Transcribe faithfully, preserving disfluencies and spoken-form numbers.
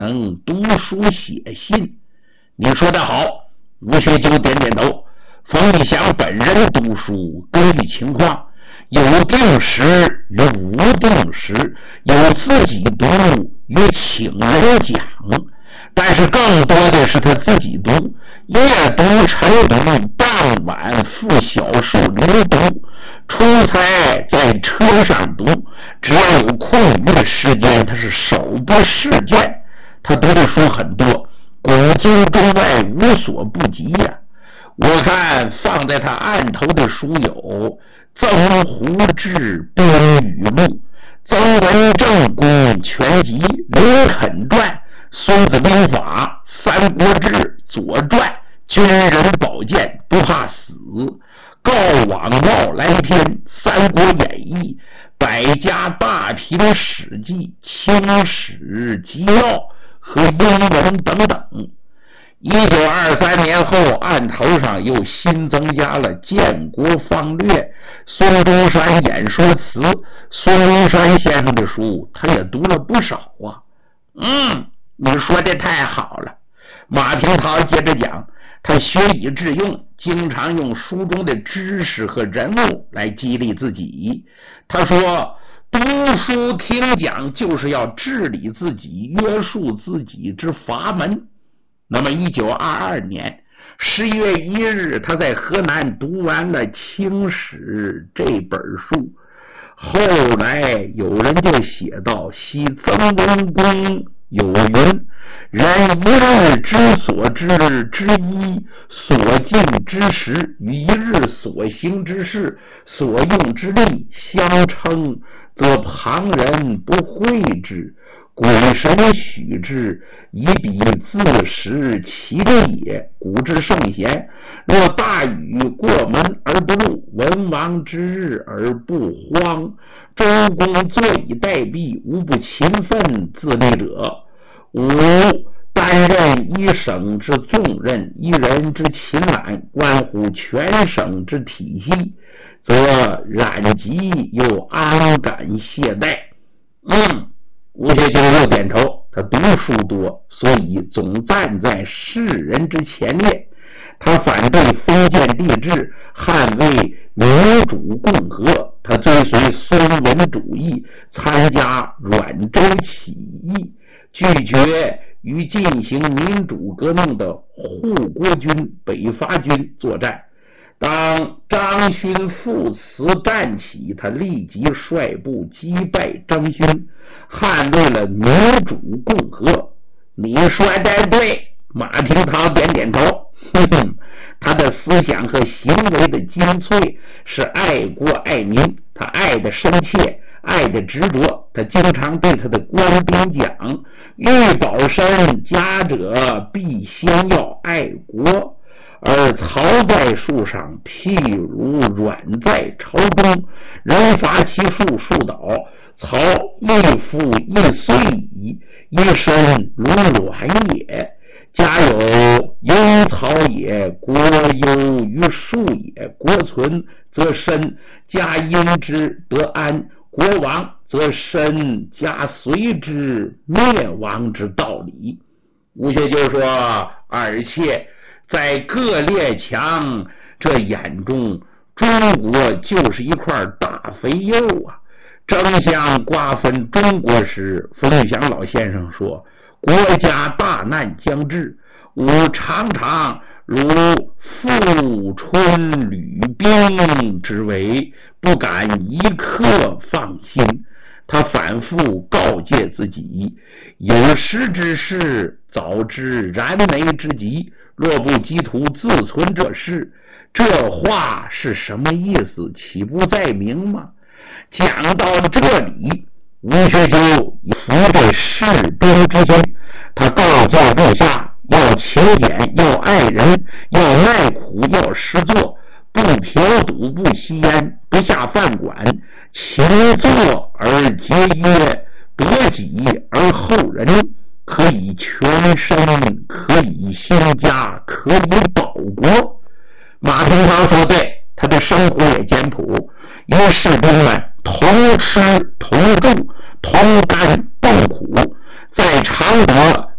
能读书写信。你说得好。吴学究点点头。冯玉祥本人读书根据情况，有定时有无定时，有自己读与请人讲，但是更多的是他自己读，夜读晨读，傍晚附小树林读，出差在车上读，只要有空余的时间他是手不释卷。他读的书很多，古今中外无所不及呀、啊。我看放在他案头的书有曾胡志兵语录、曾文正公全集、林肯传、孙子兵法、三国志、左传、军人宝剑不怕死、告往报来篇、三国演义、百家大评史记、清史纪要和英文等等。一九二三年后，案头上又新增加了建国方略、孙中山演说词。孙中山先生的书他也读了不少啊。嗯，你说的太好了。马平涛接着讲，他学以致用，经常用书中的知识和人物来激励自己。他说，读书听讲就是要治理自己、约束自己之法门。那么一九二二年十月一日，他在河南读完了《清史》这本书。后来有人就写道，昔曾文公有云，人一日之所知之一，所尽之时，与一日所行之事，所用之力相称，则旁人不讳之，鬼神许之，以彼自食其力也。古之圣贤，若大雨过门而不入，文王之日而不荒，周公坐以待毙，无不勤奋自立者。五担任一省之重任，一人之勤懒，关乎全省之体系，则染疾又安敢懈怠。嗯，吴学究又点头，他读书多，所以总站在世人之前列。他反对封建帝制，捍卫民主共和。他追随孙文主义，参加阮州起义，拒绝与进行民主革命的护国军、北伐军作战。当张勋父慈战起，他立即率部击败张勋，捍卫了民主共和。你说的对，马廷涛点点头。哼哼，他的思想和行为的精粹是爱国爱民，他爱的深切，爱的执着。他经常对他的官兵讲，欲保身，家者必先要爱国。而曹在树上，譬如阮在朝中，人伐其树，树倒，曹亦复亦遂矣，一身如卵也。家有忧曹也，国忧于树也。国存则身，家因之得安；国亡则身，家随之灭亡之道理。吴学究说，而且在各列强这眼中，中国就是一块大肥肉啊！正像瓜分中国时，冯玉祥老先生说，国家大难将至，吾常常如富春旅兵之为，不敢一刻放心。他反复告诫自己，有识之士，早知燃眉之急，若不急图自存这事。这话是什么意思？岂不在明吗？讲到这里，吴学究伏在士兵之间，他告诫部下要勤俭，要爱人，要耐苦，要实作，不嫖赌，不吸烟，不下饭馆，勤作而节约，得己而后人，可以全身，可以兴家，可以保国。马廷涛说对，他的生活也简朴，与士兵们同吃同住同甘共苦。在常德